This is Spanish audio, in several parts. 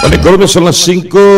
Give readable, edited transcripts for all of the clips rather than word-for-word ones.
En Colombia son las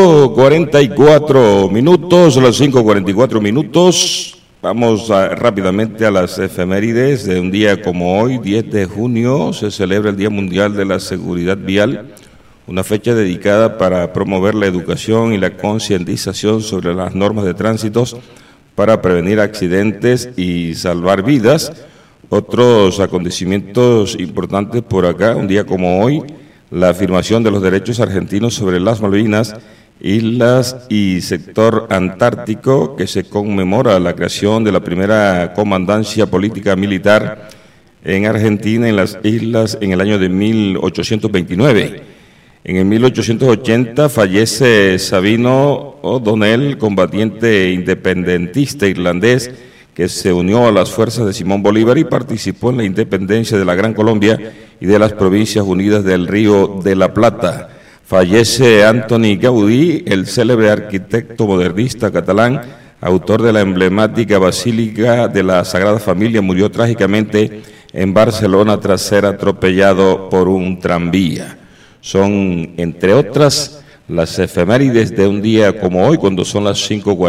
5:44 minutos, las 5:44 minutos. Vamos rápidamente a las efemérides de un día como hoy, 10 de junio, se celebra el Día Mundial de la Seguridad Vial, una fecha dedicada para promover la educación y la concientización sobre las normas de tránsito para prevenir accidentes y salvar vidas. Otros acontecimientos importantes por acá, un día como hoy, la afirmación de los derechos argentinos sobre las Malvinas, islas y sector antártico, que se conmemora la creación de la primera comandancia política militar en Argentina en las islas en el año de 1829. En el 1880 fallece Sabino O'Donnell, combatiente independentista irlandés que se unió a las fuerzas de Simón Bolívar y participó en la independencia de la Gran Colombia y de las Provincias Unidas del Río de la Plata. Fallece Antoni Gaudí, el célebre arquitecto modernista catalán, autor de la emblemática Basílica de la Sagrada Familia. Murió trágicamente en Barcelona tras ser atropellado por un tranvía. Son, entre otras, las efemérides de un día como hoy, cuando son las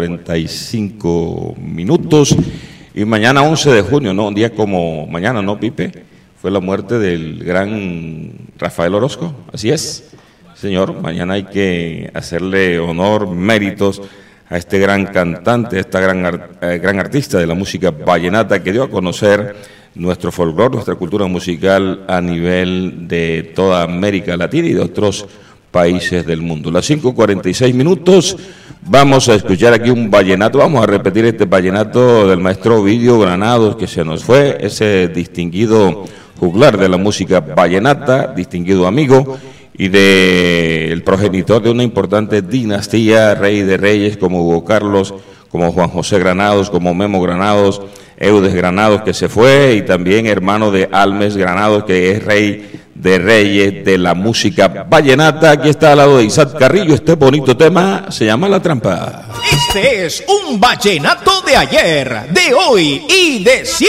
5:45 minutos. Y mañana 11 de junio, ¿no? Un día como mañana, ¿no, Pipe? Fue la muerte del gran Rafael Orozco, así es. Señor, mañana hay que hacerle honor, méritos a este gran cantante, a esta gran artista de la música vallenata que dio a conocer nuestro folclore, nuestra cultura musical a nivel de toda América Latina y de otros países del mundo. Las 5:46 minutos, vamos a escuchar aquí un vallenato, vamos a repetir este vallenato del maestro Ovidio Granados, que se nos fue, ese distinguido juglar de la música vallenata, distinguido amigo, y el progenitor de una importante dinastía, rey de reyes como Hugo Carlos, como Juan José Granados, como Memo Granados, Eudes Granados, que se fue, y también hermano de Almes Granados, que es rey de reyes de la música vallenata. Aquí está al lado de Isaac Carrillo, este bonito tema se llama La Trampa. Este es un vallenato de ayer, de hoy y de siempre.